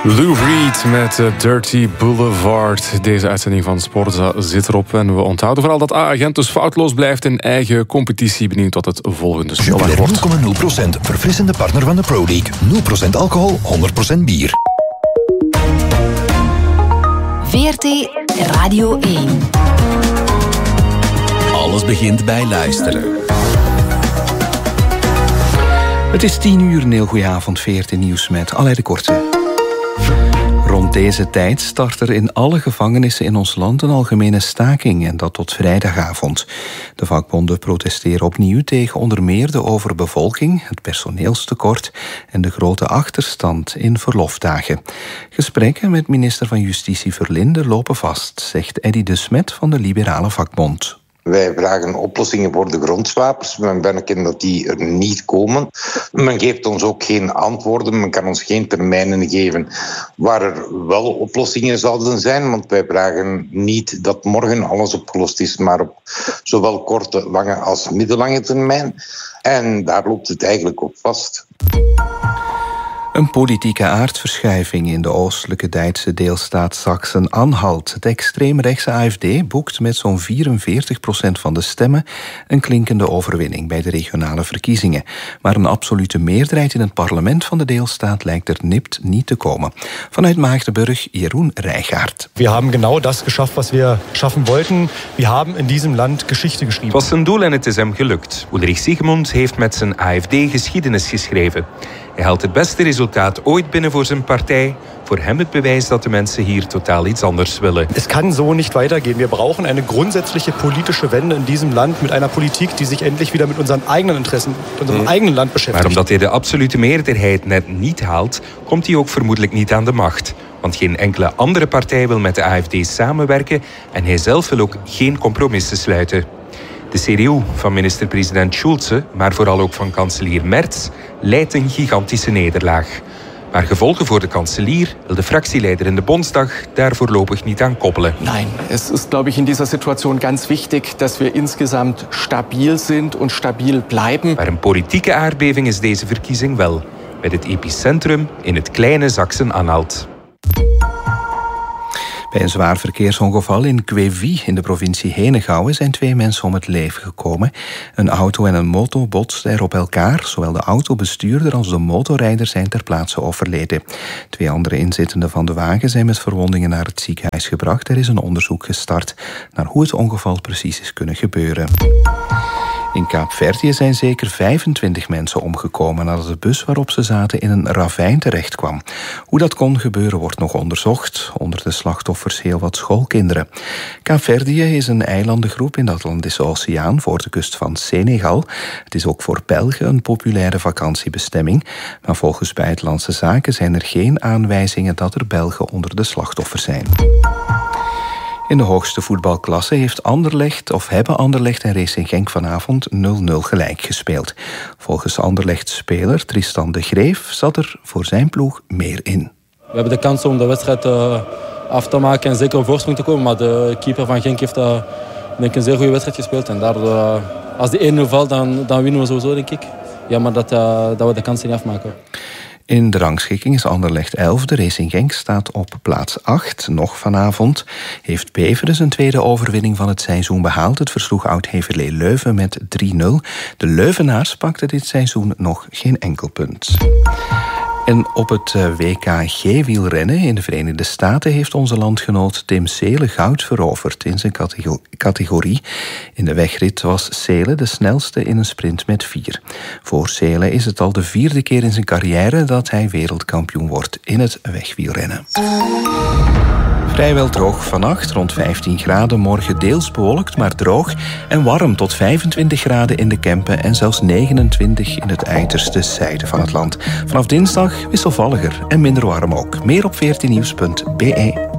Lou Reed met Dirty Boulevard. Deze uitzending van Sporza zit erop. En we onthouden vooral dat A-agent dus foutloos blijft in eigen competitie. Benieuwd wat het volgende speeldag wordt. 0,0% verfrissende partner van de Pro League. 0% alcohol, 100% bier. VRT Radio 1. Alles begint bij luisteren. Het is 10:00, een heel goeie avond, VRT Nieuws met Alain de Korte. Rond deze tijd start er in alle gevangenissen in ons land een algemene staking, en dat tot vrijdagavond. De vakbonden protesteren opnieuw tegen onder meer de overbevolking, het personeelstekort en de grote achterstand in verlofdagen. Gesprekken met minister van Justitie Verlinde lopen vast, zegt Eddy de Smet van de Liberale Vakbond. Wij vragen oplossingen voor de grondwapens. Men merken dat die er niet komen. Men geeft ons ook geen antwoorden. Men kan ons geen termijnen geven waar er wel oplossingen zouden zijn. Want wij vragen niet dat morgen alles opgelost is, maar op zowel korte, lange als middellange termijn. En daar loopt het eigenlijk op vast. Een politieke aardverschuiving in de oostelijke Duitse deelstaat Sachsen-Anhalt. Het extreemrechtse AfD boekt met zo'n 44% van de stemmen een klinkende overwinning bij de regionale verkiezingen. Maar een absolute meerderheid in het parlement van de deelstaat lijkt er nipt niet te komen. Vanuit Maagdenburg, Jeroen Rijgaard. We hebben genau das geschafft wat we schaffen wollten. We hebben in diesem Land Geschichte geschreven. Het was zijn doel en het is hem gelukt. Ulrich Siegmund heeft met zijn AfD geschiedenis geschreven. Hij haalt het beste resultaat ooit binnen voor zijn partij. Voor hem het bewijs dat de mensen hier totaal iets anders willen. Het kan zo niet weitergehen. We brauchen eine grundsätzliche politische Wende in diesem Land mit einer Politik die zich endlich wieder mit unseren eigenen Interessen, mit unserem eigenen Land beschäftigt. Maar omdat hij de absolute meerderheid net niet haalt, komt hij ook vermoedelijk niet aan de macht. Want geen enkele andere partij wil met de AfD samenwerken en hij zelf wil ook geen compromissen sluiten. De CDU van minister-president Schulze, maar vooral ook van kanselier Merz, leidt een gigantische nederlaag. Maar gevolgen voor de kanselier wil de fractieleider in de Bondsdag daar voorlopig niet aan koppelen. Nein, es ist, glaube ich, in dieser Situation ganz wichtig, dass wir insgesamt stabil sind und stabil bleiben. Maar een politieke aardbeving is deze verkiezing wel, met het epicentrum in het kleine Sachsen-Anhalt. Bij een zwaar verkeersongeval in Quevy in de provincie Henegouwen zijn 2 mensen om het leven gekomen. Een auto en een moto botsten er op elkaar. Zowel de autobestuurder als de motorrijder zijn ter plaatse overleden. 2 andere inzittenden van de wagen zijn met verwondingen naar het ziekenhuis gebracht. Er is een onderzoek gestart naar hoe het ongeval precies is kunnen gebeuren. In Kaapverdië zijn zeker 25 mensen omgekomen nadat de bus waarop ze zaten in een ravijn terecht kwam. Hoe dat kon gebeuren wordt nog onderzocht. Onder de slachtoffers heel wat schoolkinderen. Kaapverdië is een eilandengroep in de Atlantische Oceaan voor de kust van Senegal. Het is ook voor Belgen een populaire vakantiebestemming. Maar volgens Buitenlandse Zaken zijn er geen aanwijzingen dat er Belgen onder de slachtoffers zijn. In de hoogste voetbalklasse hebben Anderlecht en Racing Genk vanavond 0-0 gelijk gespeeld. Volgens Anderlecht-speler Tristan de Greef zat er voor zijn ploeg meer in. We hebben de kans om de wedstrijd af te maken en zeker een voorsprong te komen. Maar de keeper van Genk heeft denk ik een zeer goede wedstrijd gespeeld. En daardoor, als die 1-0 valt, dan winnen we sowieso, denk ik. Ja, maar dat we de kans niet afmaken. In de rangschikking is Anderlecht 11e. Racing Genk staat op plaats 8. Nog vanavond heeft Beveren zijn tweede overwinning van het seizoen behaald. Het versloeg Oud-Heverlee Leuven met 3-0. De Leuvenaars pakten dit seizoen nog geen enkel punt. En op het WK G-wielrennen in de Verenigde Staten heeft onze landgenoot Tim Seelen goud veroverd in zijn categorie. In de wegrit was Seelen de snelste in een sprint met 4. Voor Seelen is het al de 4e keer in zijn carrière dat hij wereldkampioen wordt in het wegwielrennen. Vrijwel droog vannacht, rond 15 graden. Morgen deels bewolkt, maar droog en warm tot 25 graden in de Kempen en zelfs 29 in het uiterste zuiden van het land. Vanaf dinsdag wisselvalliger en minder warm ook. Meer op 14nieuws.be.